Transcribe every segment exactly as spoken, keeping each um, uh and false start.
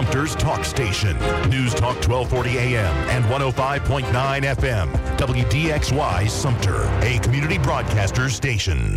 Sumter's talk station. News Talk twelve forty A M and one oh five point nine F M. W D X Y Sumter, a community broadcaster station.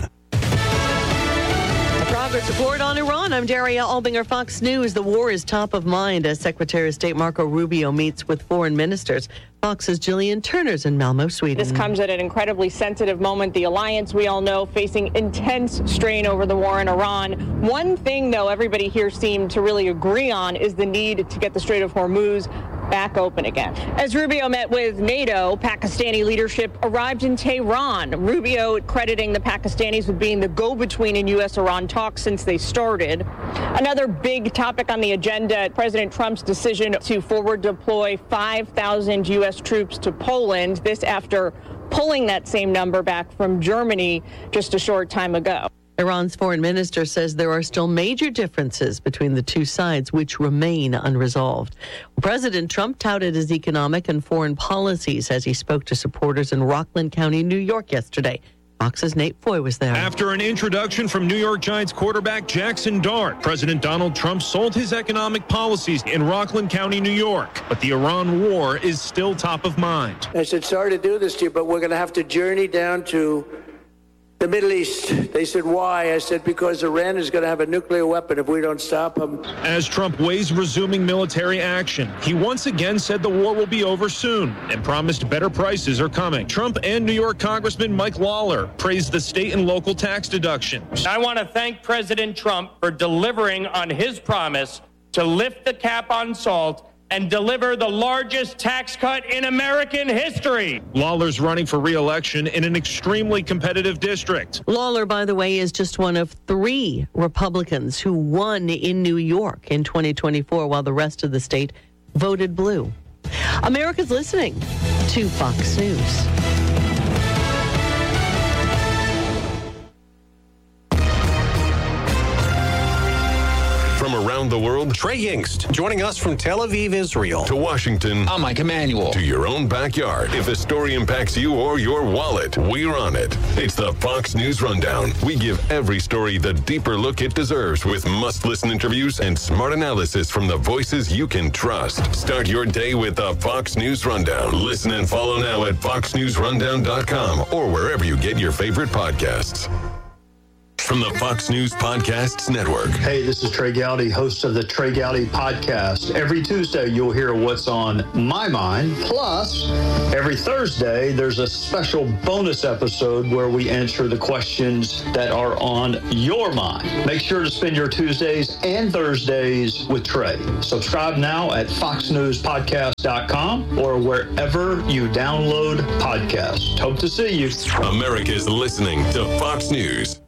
Progress report on Iran. I'm Daria Albinger, Fox News. The war is top of mind as Secretary of State Marco Rubio meets with foreign ministers. Fox's Jillian Turner's in Malmo, Sweden. This comes at an incredibly sensitive moment. The alliance, we all know, facing intense strain over the war in Iran. One thing, though, everybody here seemed to really agree on is the need to get the Strait of Hormuz back open again. As Rubio met with NATO, Pakistani leadership arrived in Tehran. Rubio crediting the Pakistanis with being the go-between in U S Iran talks since they started. Another big topic on the agenda, President Trump's decision to forward deploy five thousand U S troops to Poland. This after pulling that same number back from Germany just a short time ago. Iran's foreign minister says there are still major differences between the two sides which remain unresolved. President Trump touted his economic and foreign policies as he spoke to supporters in Rockland County, New York yesterday. Fox's Nate Foy was there. After an introduction from New York Giants quarterback Jackson Dart, President Donald Trump sold his economic policies in Rockland County, New York. But the Iran war is still top of mind. I said, sorry to do this to you, but we're going to have to journey down to the Middle East. They said, why? I said, because Iran is going to have a nuclear weapon if we don't stop them. As Trump weighs resuming military action, he once again said the war will be over soon and promised better prices are coming. Trump and New York Congressman Mike Lawler praised the state and local tax deductions. I want to thank President Trump for delivering on his promise to lift the cap on salt and deliver the largest tax cut in American history. Lawler's running for re-election in an extremely competitive district. Lawler, by the way, is just one of three Republicans who won in New York in twenty twenty-four, while the rest of the state voted blue. America's listening to Fox News. From around the world, Trey Yingst joining us from Tel Aviv, Israel. to Washington, I'm Mike Emanuel. to your own backyard. If the story impacts you or your wallet, we're on it. It's the Fox News Rundown. We give every story the deeper look it deserves with must-listen interviews and smart analysis from the voices you can trust. Start your day with the Fox News Rundown. Listen and follow now at fox news rundown dot com or wherever you get your favorite podcasts. From the Fox News Podcasts Network. Hey, this is Trey Gowdy, host of the Trey Gowdy Podcast. Every Tuesday, you'll hear what's on my mind. Plus, every Thursday, there's a special bonus episode where we answer the questions that are on your mind. Make sure to spend your Tuesdays and Thursdays with Trey. Subscribe now at fox news podcast dot com or wherever you download podcasts. Hope to see you. America's listening to Fox News.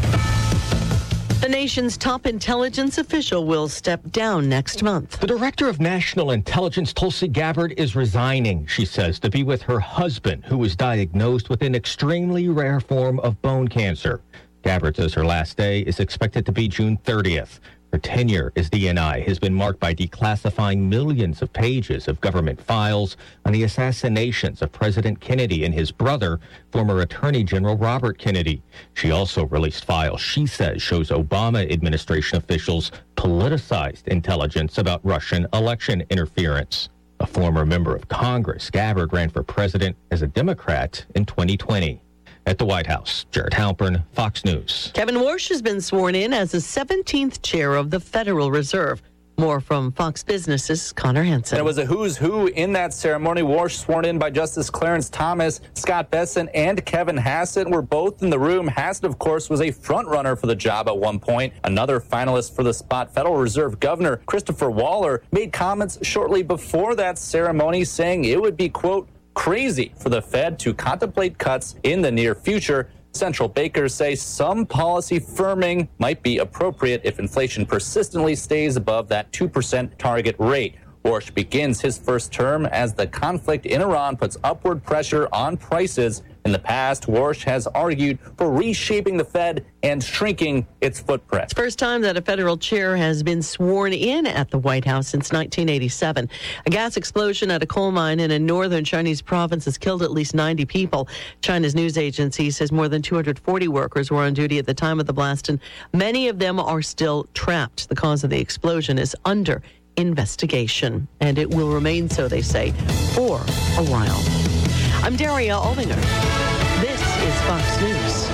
The nation's top intelligence official will step down next month. The director of national intelligence, Tulsi Gabbard, is resigning, she says, to be with her husband, who was diagnosed with an extremely rare form of bone cancer. Gabbard says her last day is expected to be June thirtieth. Her tenure as D N I has been marked by declassifying millions of pages of government files on the assassinations of President Kennedy and his brother, former Attorney General Robert Kennedy. She also released files she says shows Obama administration officials politicized intelligence about Russian election interference. A former member of Congress, Gabbard ran for president as a Democrat in twenty twenty. At the White House, Jared Halpern, Fox News. Kevin Warsh has been sworn in as the seventeenth chair of the Federal Reserve. More from Fox Business's Connor Hansen. And it was a who's who in that ceremony. Warsh sworn in by Justice Clarence Thomas, Scott Bessent, and Kevin Hassett were both in the room. Hassett, of course, was a front runner for the job at one point. Another finalist for the spot, Federal Reserve Governor Christopher Waller, made comments shortly before that ceremony saying it would be, quote, crazy for the Fed to contemplate cuts in the near future. Central bankers say some policy firming might be appropriate if inflation persistently stays above that two percent target rate. Warsh begins his first term as the conflict in Iran puts upward pressure on prices. In the past, Warsh has argued for reshaping the Fed and shrinking its footprint. It's the first time that a federal chair has been sworn in at the White House since nineteen eighty-seven. A gas explosion at a coal mine in a northern Chinese province has killed at least ninety people. China's news agency says more than two hundred forty workers were on duty at the time of the blast, and many of them are still trapped. The cause of the explosion is under investigation. And it will remain so, they say, for a while. I'm Daria Aldinger. This is Fox News.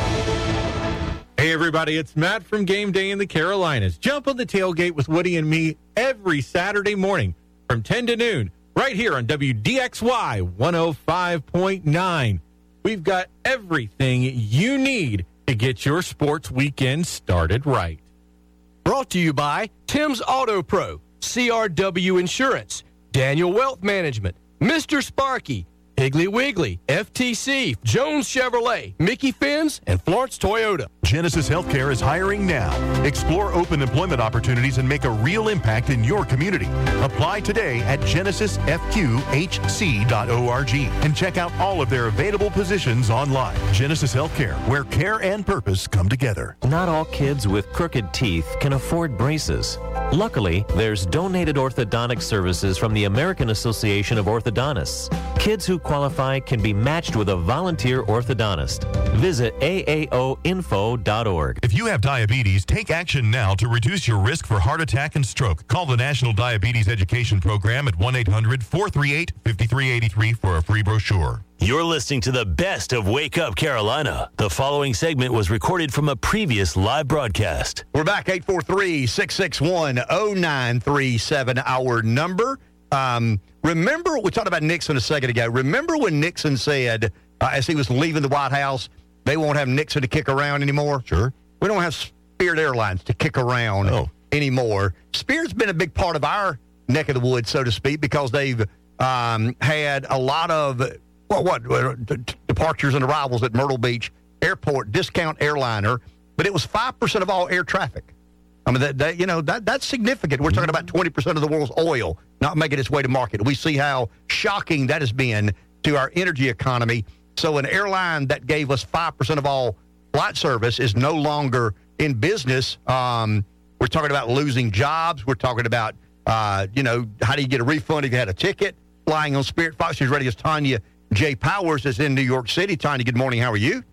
Hey, everybody, it's Matt from Game Day in the Carolinas. Jump on the tailgate with Woody and me every Saturday morning from ten to noon, right here on W D X Y one oh five point nine. We've got everything you need to get your sports weekend started right. Brought to you by Tim's Auto Pro, C R W Insurance, Daniel Wealth Management, Mister Sparky, Piggly Wiggly, F T C, Jones Chevrolet, Mickey Fins, and Florence Toyota. Genesis Healthcare is hiring now. Explore open employment opportunities and make a real impact in your community. Apply today at genesis f q h c dot org and check out all of their available positions online. Genesis Healthcare, where care and purpose come together. Not all kids with crooked teeth can afford braces. Luckily, there's donated orthodontic services from the American Association of Orthodontists. Kids who qualify can be matched with a volunteer orthodontist. Visit A A O info dot org. If you have diabetes, take action now to reduce your risk for heart attack and stroke. Call the National Diabetes Education Program at one eight hundred four three eight five three eight three for a free brochure. You're listening to the best of Wake Up Carolina. The following segment was recorded from a previous live broadcast. We're back, eight four three, six six one, zero nine three seven, our number. Um, remember, we talked about Nixon a second ago. Remember when Nixon said, uh, as he was leaving the White House, they won't have Nixon to kick around anymore? Sure. We don't have Spirit Airlines to kick around oh. anymore. Spirit's been a big part of our neck of the woods, so to speak, because they've um, had a lot of what, what d- departures and arrivals at Myrtle Beach Airport, discount airliner, but it was five percent of all air traffic. I mean, that, that you know, that that's significant. We're talking about twenty percent of the world's oil not making its way to market. We see how shocking that has been to our energy economy. So an airline that gave us five percent of all flight service is no longer in business. Um, we're talking about losing jobs. We're talking about, uh, you know, how do you get a refund if you had a ticket? Flying on Spirit. Fox News Radio's Tanya J. Powers is in New York City. Tanya, good morning. How are you?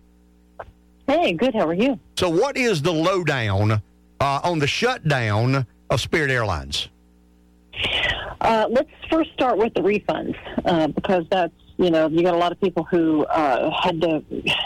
Hey, good. How are you? So what is the lowdown uh, on the shutdown of Spirit Airlines? Uh, let's first start with the refunds, uh, because that's, you know, you got a lot of people who uh, had to,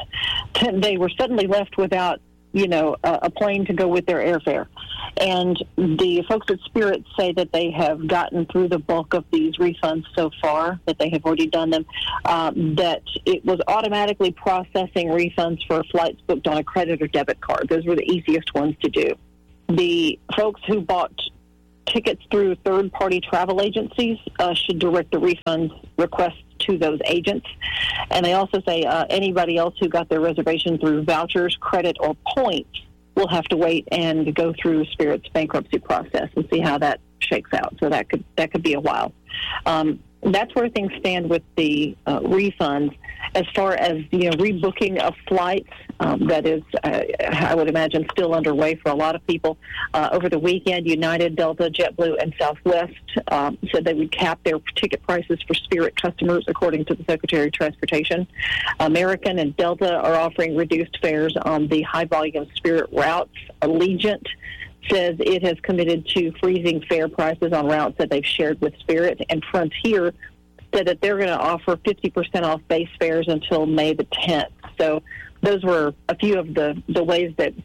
they were suddenly left without, you know, a, a plane to go with their airfare. And the folks at Spirit say that they have gotten through the bulk of these refunds so far, that they have already done them, um, that it was automatically processing refunds for flights booked on a credit or debit card. Those were the easiest ones to do. The folks who bought tickets through third-party travel agencies uh, should direct the refund requests to those agents. And they also say uh, anybody else who got their reservation through vouchers, credit, or points will have to wait and go through Spirit's bankruptcy process and see how that shakes out. So that could that could be a while. Um, that's where things stand with the uh, refunds. As far as, you know, rebooking of flights, um, that is, uh, I would imagine, still underway for a lot of people. Uh, over the weekend, United, Delta, JetBlue, and Southwest um, said they would cap their ticket prices for Spirit customers, according to the Secretary of Transportation. American and Delta are offering reduced fares on the high-volume Spirit routes. Allegiant says it has committed to freezing fare prices on routes that they've shared with Spirit, and Frontier said that they're going to offer fifty percent off base fares until May the tenth. So those were a few of the, the ways that,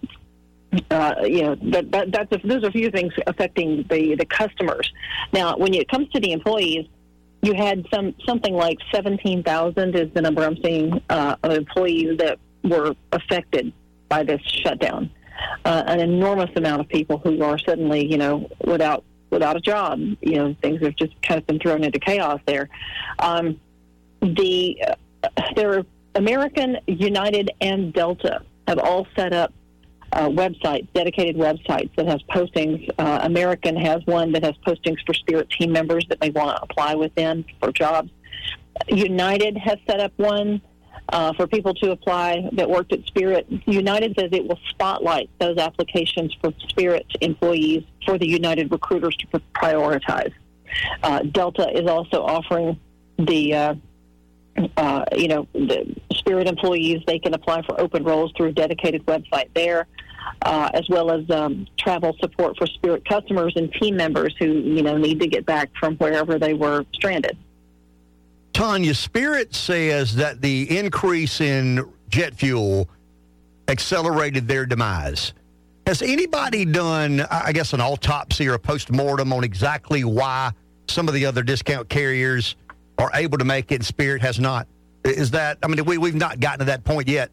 uh, you know, that, that, that's a, those are a few things affecting the, the customers. Now, when it comes to the employees, you had some something like seventeen thousand is the number I'm seeing uh, of employees that were affected by this shutdown. Uh, an enormous amount of people who are suddenly, you know, without without a job. You know, things have just kind of been thrown into chaos there. Um, the uh, there are American, United, and Delta have all set up uh, websites, dedicated websites that has postings. Uh, American has one that has postings for Spirit team members that may want to apply within for jobs. United has set up one uh, for people to apply that worked at Spirit. United says it will spotlight those applications for Spirit employees for the United recruiters to prioritize. Uh, Delta is also offering the, uh, uh, you know, the Spirit employees, they can apply for open roles through a dedicated website there. uh, as well as um, travel support for Spirit customers and team members who, you know, need to get back from wherever they were stranded. Tanya, Spirit says that the increase in jet fuel accelerated their demise. Has anybody done, I guess, an autopsy or a post-mortem on exactly why some of the other discount carriers are able to make it and Spirit has not? Is that, I mean, we, we've not gotten to that point yet.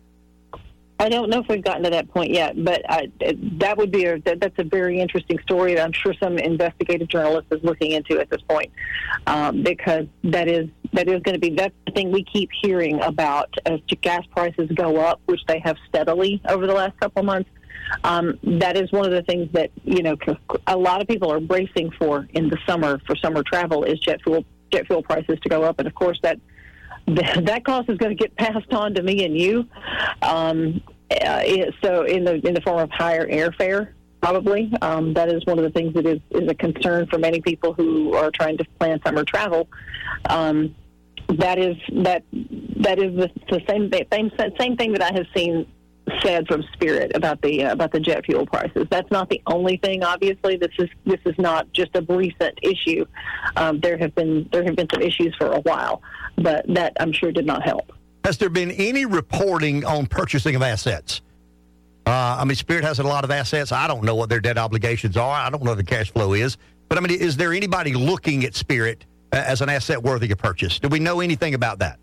I don't know if we've gotten to that point yet, but I, that would be a, that, that's a very interesting story that I'm sure some investigative journalist is looking into at this point, um, because that is that is going to be that's the thing we keep hearing about as gas prices go up, which they have steadily over the last couple of months. Um, that is one of the things that, you know, a lot of people are bracing for in the summer for summer travel is jet fuel jet fuel prices to go up, and of course that. That cost is going to get passed on to me and you. Um, uh, so in the in the form of higher airfare, probably. Um, that is one of the things that is, is a concern for many people who are trying to plan summer travel. Um, that is that that is the, the same same same thing that I have seen said from Spirit about the uh, about the jet fuel prices. That's not the only thing. Obviously, this is this is not just a recent issue. Um, there have been there have been some issues for a while, but that I'm sure did not help. Has there been any reporting on purchasing of assets? Uh, I mean, Spirit has a lot of assets. I don't know what their debt obligations are. I don't know what the cash flow is. But I mean, is there anybody looking at Spirit as an asset worthy of purchase? Do we know anything about that?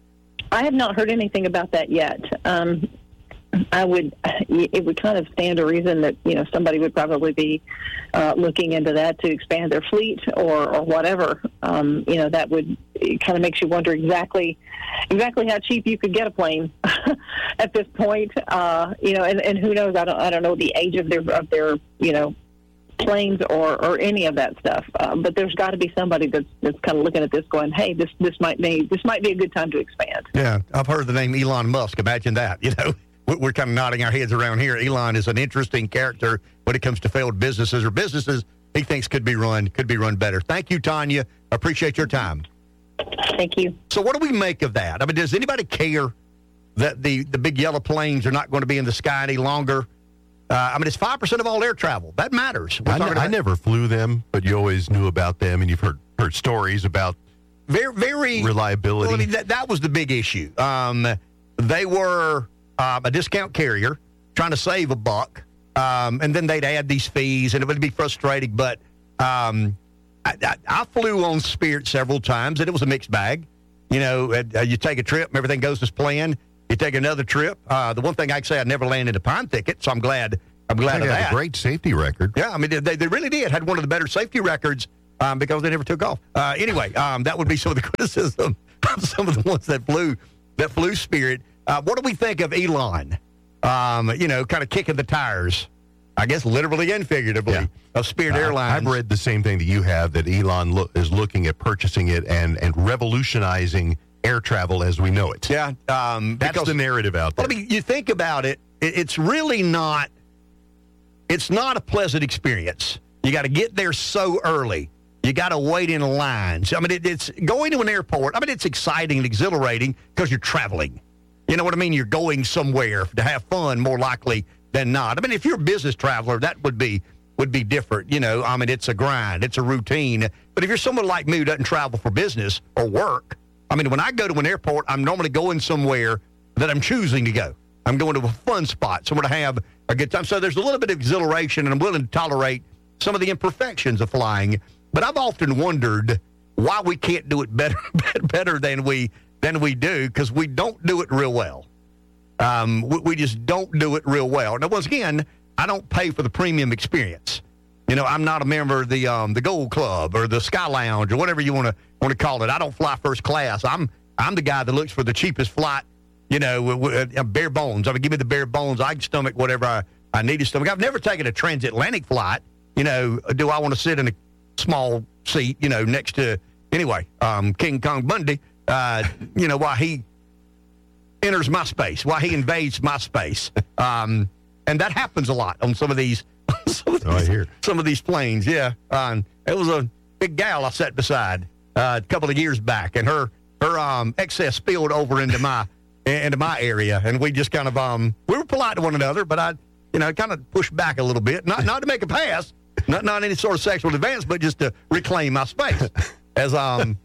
I have not heard anything about that yet. Um, I would, it would kind of stand to reason that, you know, somebody would probably be uh, looking into that to expand their fleet or, or whatever. Um, you know, that would, it kind of makes you wonder exactly, exactly how cheap you could get a plane at this point. Uh, you know, and, and who knows, I don't, I don't know the age of their, of their, you know, planes or, or any of that stuff. Uh, but there's got to be somebody that's, that's kind of looking at this going, hey, this, this might be, this might be a good time to expand. Yeah. I've heard the name Elon Musk. Imagine that, you know. We're kind of nodding our heads around here. Elon is an interesting character when it comes to failed businesses or businesses he thinks could be run, could be run better. Thank you, Tanya. I appreciate your time. Thank you. So what do we make of that? I mean, does anybody care that the, the big yellow planes are not going to be in the sky any longer? Uh, I mean, it's five percent of all air travel. That matters. I, n- I never flew them, but you always knew about them, and you've heard, heard stories about very, very reliability. Well, I mean, that, that was the big issue. Um, they were... Um, a discount carrier trying to save a buck, um, and then they'd add these fees, and it would be frustrating. But um, I, I, I flew on Spirit several times, and it was a mixed bag. You know, uh, you take a trip, and everything goes as planned. You take another trip. Uh, the one thing I can say, I never landed a pine thicket, so I'm glad. I'm glad they of had that. A great safety record. Yeah, I mean, they, they really did. Had one of the better safety records um, because they never took off. Uh, anyway, um, that would be some of the criticism of some of the ones that flew that flew Spirit. Uh, what do we think of Elon, um, you know, kind of kicking the tires, I guess literally and figuratively, yeah. of Spirit uh, Airlines? I've read the same thing that you have, that Elon lo- is looking at purchasing it and, and revolutionizing air travel as we know it. Yeah. Um, That's because, the narrative out there. Well, I mean, you think about it, it, it's really not, it's not a pleasant experience. You got to get there so early. You got to wait in lines. I mean, it, it's going to an airport. I mean, it's exciting and exhilarating because you're traveling. You know what I mean? You're going somewhere to have fun, more likely than not. I mean, if you're a business traveler, that would be would be different. You know, I mean, it's a grind, it's a routine. But if you're someone like me who doesn't travel for business or work, I mean, when I go to an airport, I'm normally going somewhere that I'm choosing to go. I'm going to a fun spot, somewhere to have a good time. So there's a little bit of exhilaration, and I'm willing to tolerate some of the imperfections of flying. But I've often wondered why we can't do it better, better than we. than we do, because we don't do it real well. Um, we, we just don't do it real well. Now, once again, I don't pay for the premium experience. You know, I'm not a member of the um, the Gold Club or the Sky Lounge or whatever you want to want to call it. I don't fly first class. I'm I'm the guy that looks for the cheapest flight. You know, w- w- uh, bare bones. I mean, give me the bare bones. I can stomach whatever I, I need to stomach. I've never taken a transatlantic flight. You know, do I want to sit in a small seat? You know, next to anyway, um, King Kong Bundy. Uh, you know, why he enters my space, why he invades my space. Um, and that happens a lot on some of these, some of these, oh, I hear. some of these planes. Yeah. Um, it was a big gal I sat beside uh, a couple of years back, and her, her um, excess spilled over into my, into my area. And we just kind of, um, we were polite to one another, but I, you know, kind of push back a little bit. Not not to make a pass, not not any sort of sexual advance, but just to reclaim my space. As um,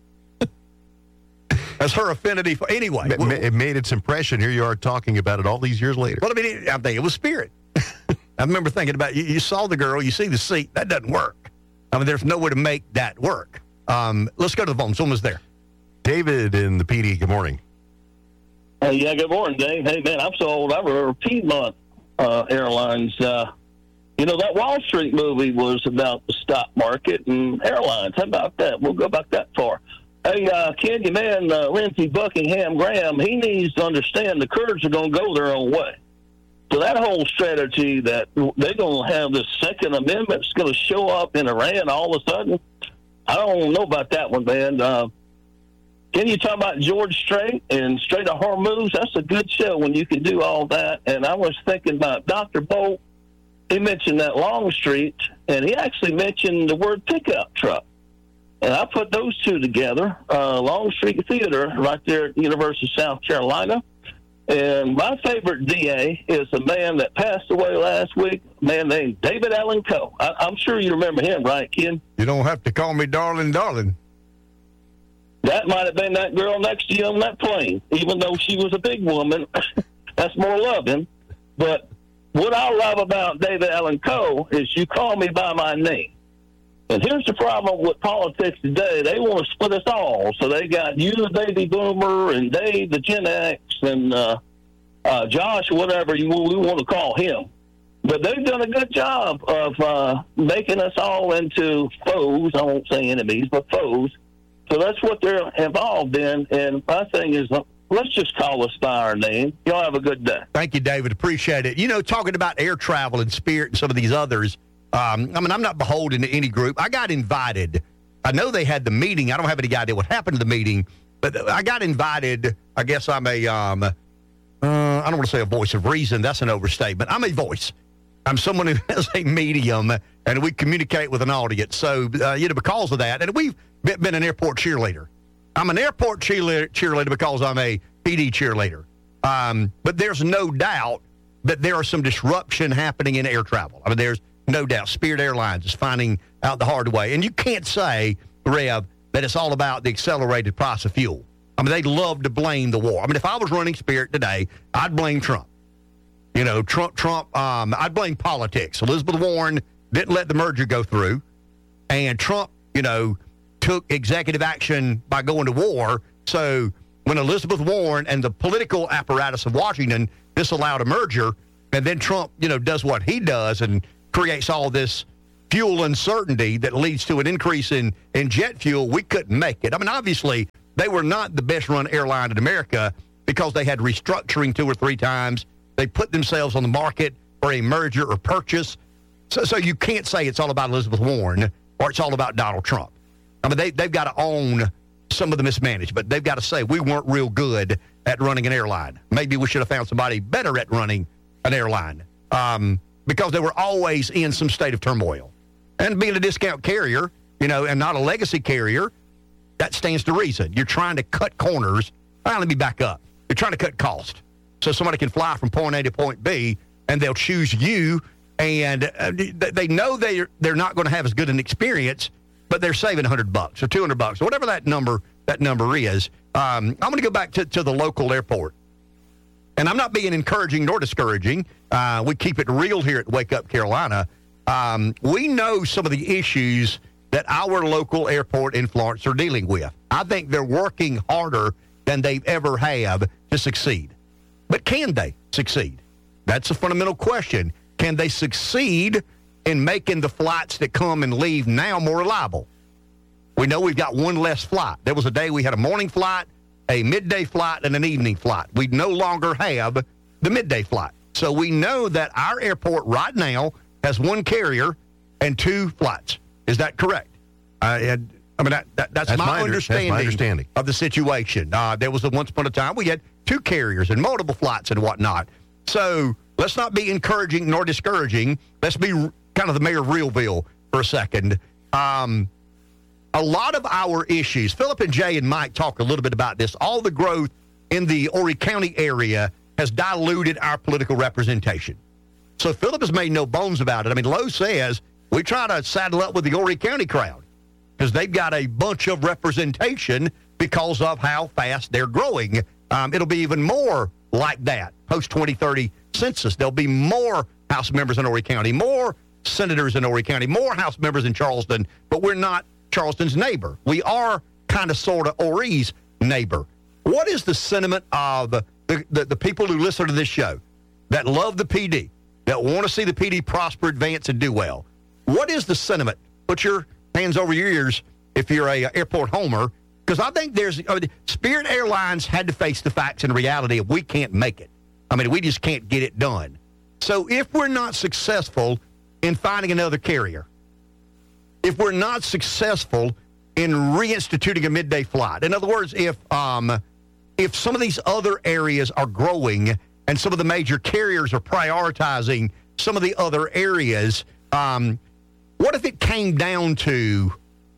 as her affinity for anyway, it, well, it made its impression. Here you are talking about it all these years later. Well, I mean, it, I think it was Spirit. I remember thinking about you, you saw the girl, you see the seat, that doesn't work. I mean, there's no way to make that work. Um, let's go to the phone. Someone's there. David in the P D. Good morning. Hey, yeah, good morning, Dave. Hey, man, I'm so old. I remember Piedmont uh, Airlines. Uh, you know, that Wall Street movie was about the stock market and airlines. How about that? We'll go back that far. Hey, uh, Candy Man, uh, Lindsey Buckingham Graham, he needs to understand the Kurds are going to go their own way. So that whole strategy that they're going to have this Second Amendment that's going to show up in Iran all of a sudden, I don't know about that one, man. Uh, can you talk about George Strait and Strait of Hormuz? That's a good show when you can do all that. And I was thinking about Doctor Bolt. He mentioned that Longstreet, and he actually mentioned the word pickup truck. And I put those two together, uh, Longstreet Theater right there at the University of South Carolina. And my favorite D A is a man that passed away last week, a man named David Allen Coe. I, I'm sure you remember him, right, Ken? You don't have to call me darling, darling. That might have been that girl next to you on that plane, even though she was a big woman. That's more loving. But what I love about David Allen Coe is you call me by my name. And here's the problem with politics today. They want to split us all. So they got you, the baby boomer, and Dave, the Gen X, and uh, uh, Josh, whatever you we want to call him. But they've done a good job of uh, making us all into foes. I won't say enemies, but foes. So that's what they're involved in. And my thing is, uh, let's just call us by our name. Y'all have a good day. Thank you, David. Appreciate it. You know, talking about air travel and Spirit and some of these others, Um, I mean, I'm not beholden to any group. I got invited. I know they had the meeting. I don't have any idea what happened to the meeting, but I got invited. I guess I'm a, um, uh, I don't want to say a voice of reason. That's an overstatement. I'm a voice. I'm someone who has a medium, and we communicate with an audience. So, uh, you know, because of that, and we've been an airport cheerleader. I'm an airport cheerleader, cheerleader because I'm a P D cheerleader. Um, but there's no doubt that there are some disruption happening in air travel. I mean, there's no doubt Spirit Airlines is finding out the hard way. And you can't say, Rev, that it's all about the accelerated price of fuel. I mean, they'd love to blame the war. I mean, if I was running Spirit today, I'd blame Trump. You know, Trump, Trump, um, I'd blame politics. Elizabeth Warren didn't let the merger go through. And Trump, you know, took executive action by going to war. So when Elizabeth Warren and the political apparatus of Washington disallowed a merger, and then Trump, you know, does what he does and creates all this fuel uncertainty that leads to an increase in, in jet fuel, we couldn't make it. I mean, obviously, they were not the best-run airline in America because they had restructuring two or three times. They put themselves on the market for a merger or purchase. So, so you can't say it's all about Elizabeth Warren or it's all about Donald Trump. I mean, they, they've got to own some of the mismanagement. They've got to say, we weren't real good at running an airline. Maybe we should have found somebody better at running an airline. Um... because they were always in some state of turmoil. And being a discount carrier, you know, and not a legacy carrier, that stands to reason. You're trying to cut corners. Well, let me back up. You're trying to cut cost. So somebody can fly from point A to point B, and they'll choose you, and uh, they know they're, they're not going to have as good an experience, but they're saving one hundred bucks or two hundred bucks or whatever that number that number is. Um, I'm going to go back to, to the local airport. And I'm not being encouraging nor discouraging. Uh, we keep it real here at Wake Up Carolina. Um, we know some of the issues that our local airport in Florence are dealing with. I think they're working harder than they've ever have to succeed. But can they succeed? That's a fundamental question. Can they succeed in making the flights that come and leave now more reliable? We know we've got one less flight. There was a day we had a morning flight, a midday flight, and an evening flight. We no longer have the midday flight. So we know that our airport right now has one carrier and two flights. Is that correct? Uh, and, I mean, that, that, that's, that's, my my understanding that's my understanding of the situation. Uh, there was a once upon a time we had two carriers and multiple flights and whatnot. So let's not be encouraging nor discouraging. Let's be kind of the mayor of Realville for a second. Um, a lot of our issues, Philip and Jay and Mike talk a little bit about this. All the growth in the Horry County area has diluted our political representation. So Phillip has made no bones about it. I mean, Lowe says we try to saddle up with the Horry County crowd because they've got a bunch of representation because of how fast they're growing. Um, it'll be even more like that post twenty thirty census. There'll be more House members in Horry County, more senators in Horry County, more House members in Charleston, but we're not Charleston's neighbor. We are kind of sort of Horry's neighbor. What is the sentiment of the, the, the people who listen to this show that love the P D, that want to see the P D prosper, advance, and do well? What is the sentiment? Put your hands over your ears if you're a, a airport homer, because I think there's I mean, Spirit Airlines had to face the facts and reality of we can't make it. I mean, we just can't get it done. So if we're not successful in finding another carrier, if we're not successful in reinstituting a midday flight, in other words, if um, if some of these other areas are growing and some of the major carriers are prioritizing some of the other areas, um, what if it came down to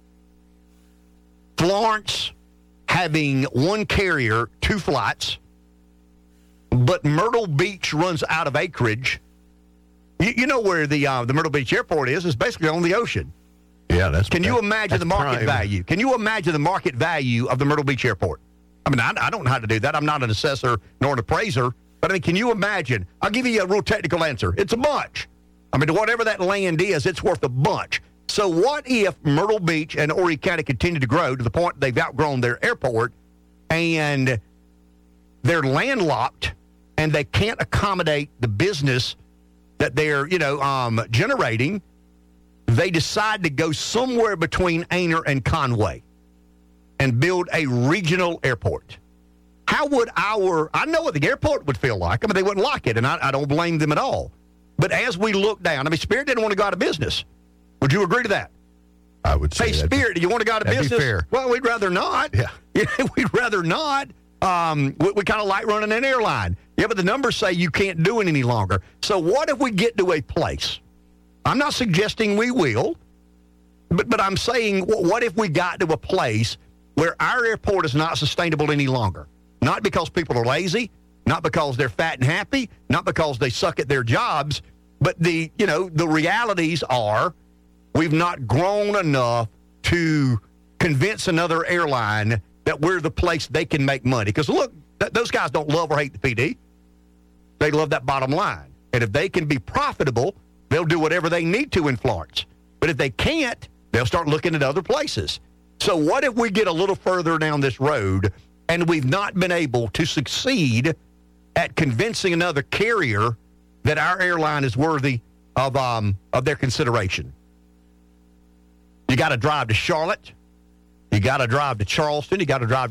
Florence having one carrier, two flights, but Myrtle Beach runs out of acreage? You, you know where the uh, the Myrtle Beach Airport is? It's basically on the ocean. Yeah, that's. Can you imagine the market prime. value? Can you imagine the market value of the Myrtle Beach Airport? I mean, I, I don't know how to do that. I'm not an assessor nor an appraiser. But, I mean, can you imagine? I'll give you a real technical answer. It's a bunch. I mean, whatever that land is, it's worth a bunch. So what if Myrtle Beach and Horry County continue to grow to the point they've outgrown their airport and they're landlocked and they can't accommodate the business that they're, you know, um, generating? They decide to go somewhere between Aner and Conway and build a regional airport. How would our, I know what the airport would feel like. I mean, they wouldn't like it, and I, I don't blame them at all. But as we look down, I mean, Spirit didn't want to go out of business. Would you agree to that? I would say Hey, Spirit, do you want to go out of that'd business? be fair. Well, we'd rather not. Yeah. We'd rather not. Um, we we kind of like running an airline. Yeah, but the numbers say you can't do it any longer. So what if we get to a place? I'm not suggesting we will, but, but I'm saying what if we got to a place where our airport is not sustainable any longer? Not because people are lazy, not because they're fat and happy, not because they suck at their jobs, but the, you know, the realities are we've not grown enough to convince another airline that we're the place they can make money. Because, look, th- those guys don't love or hate the P D. They love that bottom line. And if they can be profitable, they'll do whatever they need to in Florence. But if they can't, they'll start looking at other places. So what if we get a little further down this road and we've not been able to succeed at convincing another carrier that our airline is worthy of um, of their consideration? You got to drive to Charlotte. You got to drive to Charleston. You got to drive